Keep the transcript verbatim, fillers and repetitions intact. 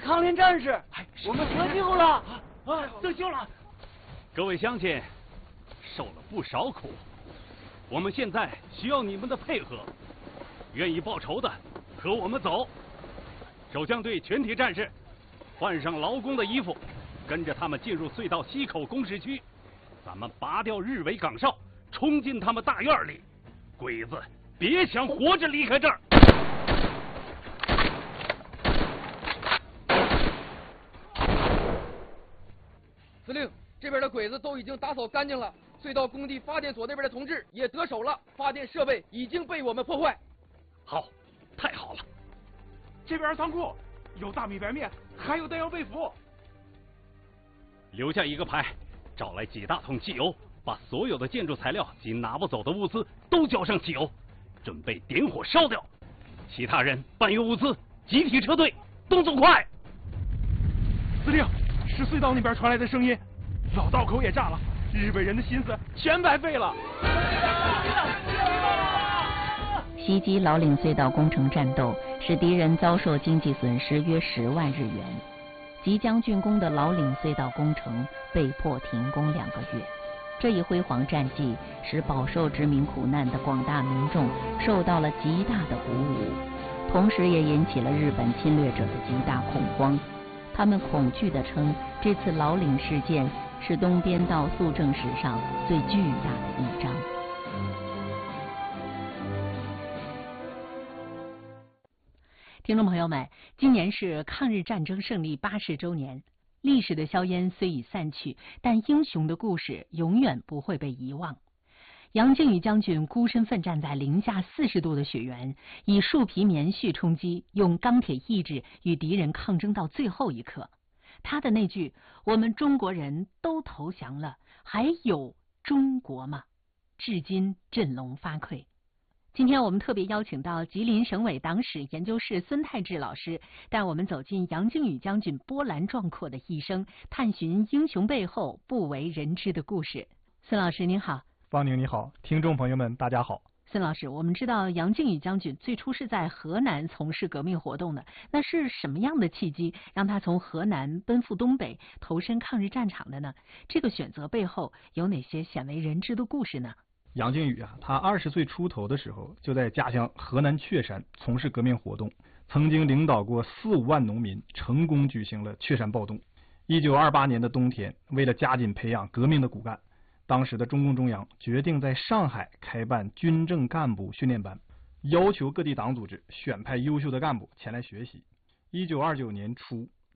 抗联战士，哎，我们得救了， 啊，得救了！ 各位乡亲，受了不少苦，我们现在需要你们的配合，愿意报仇的和我们走。守将队全体战士，换上劳工的衣服，跟着他们进入隧道西口工事区，咱们拔掉日伪岗哨，冲进他们大院里。鬼子别想活着离开这儿！ 司令，这边的鬼子都已经打扫干净了，隧道工地发电所那边的同志也得手了，发电设备已经被我们破坏。 好，太好了！ 这边仓库有大米白面，还有弹药被服。 留下一个排，找来几大桶汽油，把所有的建筑材料及拿不走的物资都浇上汽油，准备点火烧掉。其他人搬运物资，集体撤退，动作快！ 司令，是隧道那边传来的声音，老道口也炸了，日本人的心思全白费了。 袭击老岭隧道工程战斗使敌人遭受经济损失约十万日元，即将竣工的老岭隧道工程被迫停工两个月。这一辉煌战绩使饱受殖民苦难的广大民众受到了极大的鼓舞，同时也引起了日本侵略者的极大恐慌。他们恐惧地称，这次老岭事件是东边道肃正史上最巨大的一章。听众朋友们，今年是抗日战争胜利八十周年。历史的硝烟虽已散去，但英雄的故事永远不会被遗忘。杨靖宇将军孤身奋战在零下四十度的雪原，以树皮棉絮充饥，用钢铁意志与敌人抗争到最后一刻。他的那句“我们中国人都投降了，还有中国吗”，至今振聋发聩。今天我们特别邀请到吉林省委党史研究室孙泰志老师，带我们走进杨靖宇将军波澜壮阔的一生，探寻英雄背后不为人知的故事。孙老师您好。 方宁你好，听众朋友们大家好。 孙老师，我们知道杨靖宇将军最初是在河南从事革命活动的，那是什么样的契机让他从河南奔赴东北，投身抗日战场的呢？这个选择背后有哪些鲜为人知的故事呢？ 杨靖宇啊，他二十岁出头的时候，就在家乡河南确山从事革命活动，曾经领导过四五万农民，成功举行了确山暴动。一九二八年的冬天，为了加紧培养革命的骨干，当时的中共中央决定在上海开办军政干部训练班，要求各地党组织选派优秀的干部前来学习。一九二九年初，